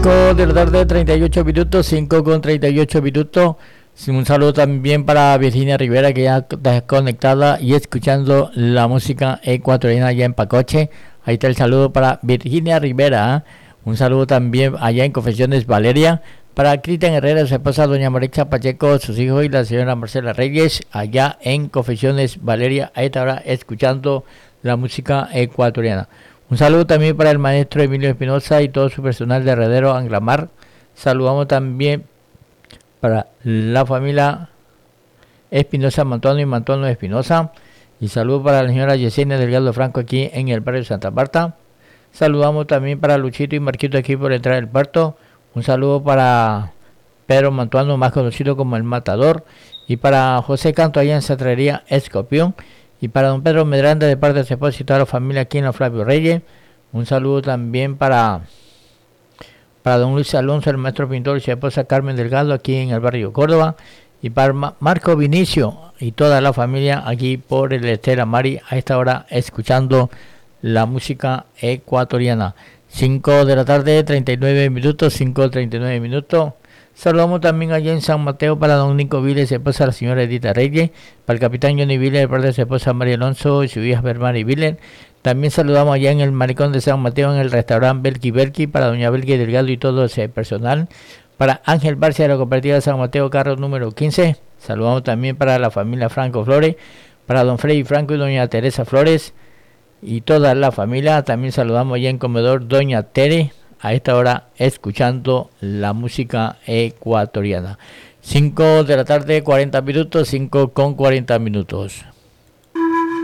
5 de la tarde, 38 minutos, 5 con 38 minutos. Un saludo también para Virginia Rivera, que ya está conectada y escuchando la música ecuatoriana allá en Pacoche. Ahí está el saludo para Virginia Rivera. Un saludo también allá en Confesiones Valeria. Para Cristian Herrera, su esposa doña Maritza Pacheco, sus hijos y la señora Marcela Reyes, allá en Confesiones Valeria, a esta hora escuchando la música ecuatoriana. Un saludo también para el maestro Emilio Espinosa y todo su personal de Herredero Anglamar. Saludamos también para la familia Espinosa Mantuano y Mantuano Espinosa. Y saludo para la señora Yesenia Delgado Franco aquí en el barrio de Santa Marta. Saludamos también para Luchito y Marquito aquí por entrar del puerto. Un saludo para Pedro Mantuano, más conocido como El Matador. Y para José Canto allá en Sastrería Escopión. Y para don Pedro Medranda de parte de su esposa y toda la familia aquí en la Flavio Reyes. Un saludo también para don Luis Alonso, el maestro pintor, y su esposa Carmen Delgado aquí en el barrio Córdoba. Y para Marco Vinicio y toda la familia aquí por el Estela Mari, a esta hora escuchando la música ecuatoriana. 5 de la tarde, 39 minutos, 5:39 minutos. Saludamos también allá en San Mateo para don Nico Viles, su esposa la señora Edita Reyes, para el capitán Johnny Viles, de parte de su esposa María Alonso y su hija Bermari Viles. También saludamos allá en el Malecón de San Mateo, en el restaurante Belki, para doña Belki Delgado y todo ese personal. Para Ángel Barcia de la cooperativa de San Mateo, carro número 15. Saludamos también para la familia Franco Flores, para don Freddy Franco y doña Teresa Flores y toda la familia. También saludamos allá en comedor doña Tere, a esta hora escuchando la música ecuatoriana. 5 de la tarde, 40 minutos, 5 con 40 minutos.